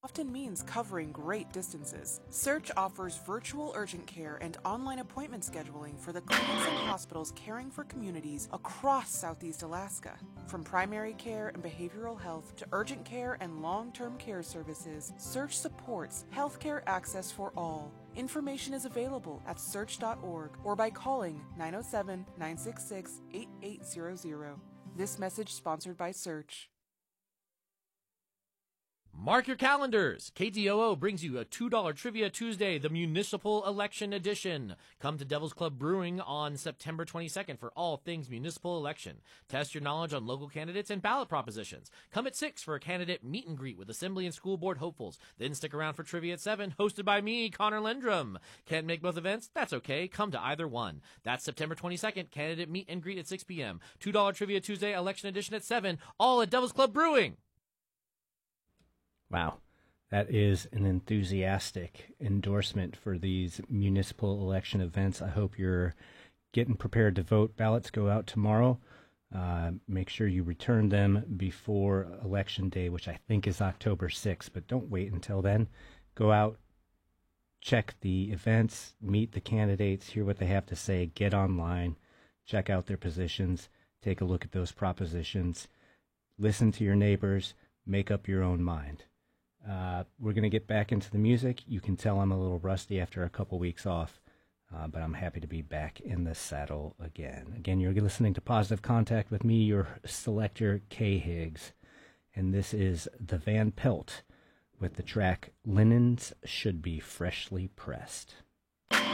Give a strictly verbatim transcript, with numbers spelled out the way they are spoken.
often means covering great distances. Search offers virtual urgent care and online appointment scheduling for the clinics and hospitals caring for communities across Southeast Alaska. From primary care and behavioral health to urgent care and long-term care services, Search supports healthcare access for all. Information is available at search dot org or by calling nine oh seven, nine six six, eight eight zero zero. This message sponsored by Search. Mark your calendars. K T O O brings you a two dollar Trivia Tuesday, the Municipal Election Edition. Come to Devil's Club Brewing on September twenty-second for all things municipal election. Test your knowledge on local candidates and ballot propositions. Come at six for a candidate meet and greet with Assembly and School Board hopefuls. Then stick around for Trivia at seven, hosted by me, Connor Lendrum. Can't make both events? That's okay. Come to either one. That's September twenty-second, candidate meet and greet at six p.m. two dollar Trivia Tuesday, Election Edition at seven, all at Devil's Club Brewing. Wow, that is an enthusiastic endorsement for these municipal election events. I hope you're getting prepared to vote. Ballots go out tomorrow. Uh, make sure you return them before Election Day, which I think is October sixth, but don't wait until then. Go out, check the events, meet the candidates, hear what they have to say, get online, check out their positions, take a look at those propositions, listen to your neighbors, make up your own mind. Uh, we're going to get back into the music. You can tell I'm a little rusty after a couple weeks off, uh, but I'm happy to be back in the saddle again. Again, you're listening to Positive Contact with me, your selector, Kay Higgs, and this is the Van Pelt with the track Linens Should Be Freshly Pressed.